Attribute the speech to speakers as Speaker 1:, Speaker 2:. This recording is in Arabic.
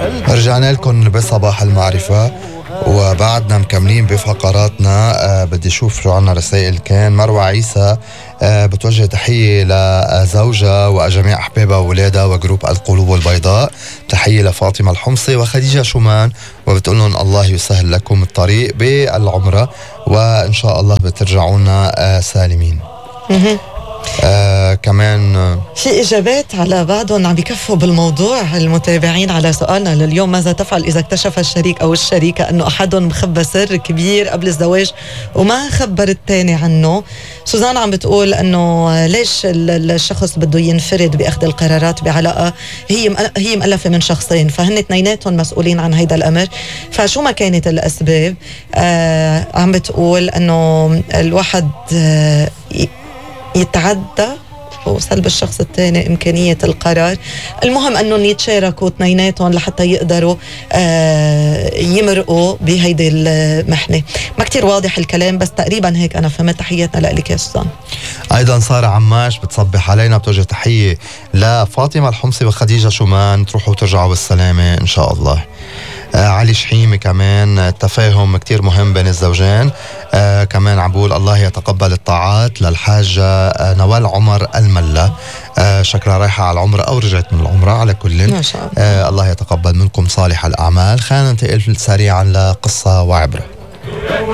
Speaker 1: رجعنا لكم بصباح المعرفة وبعدنا مكملين بفقراتنا. بدي اشوف شو عنا رسائل. كان مروة عيسى بتوجه تحية لزوجها وجميع أحبابها وولادها وجروب القلوب البيضاء. تحية لفاطمة الحمصي وخديجة شومان، وبتقول لهم الله يسهل لكم الطريق بالعمرة وإن شاء الله بترجعونا سالمين. كمان
Speaker 2: في إجابات على بعضهم عم بيكفوا بالموضوع. المتابعين على سؤالنا لليوم: ماذا تفعل إذا اكتشف الشريك أو الشريكة أنه أحدهم مخبى سر كبير قبل الزواج وما خبر الثاني عنه؟ سوزان عم بتقول أنه ليش الشخص بده ينفرد بأخذ القرارات بعلاقة هي مؤلفة من شخصين، فهن اثنيناتهم مسؤولين عن هيدا الأمر، فشو ما كانت الأسباب. عم بتقول أنه الواحد يتعدى وسلب الشخص الثاني إمكانية القرار. المهم أنهم يتشاركوا اثنيناتهم لحتى يقدروا يمرقوا بهيدي المحنة. ما كتير واضح الكلام بس تقريبا هيك أنا فهمت. تحياتنا لك يا سوزان.
Speaker 1: أيضا سارة عماش بتصبح علينا، بتوجه تحية لفاطمة الحمصي وخديجة شومان، تروحوا وترجعوا بالسلامة إن شاء الله. علي شحيمة كمان التفاهم كتير مهم بين الزوجين. كمان عبول الله يتقبل الطاعات للحاجة نوال عمر الملا. شكلها رايحة على العمرة أو رجعت من العمرة، على كل
Speaker 2: ما شاء الله.
Speaker 1: الله يتقبل منكم صالح الأعمال. خلينا ننتقل سريعا لقصة وعبرة.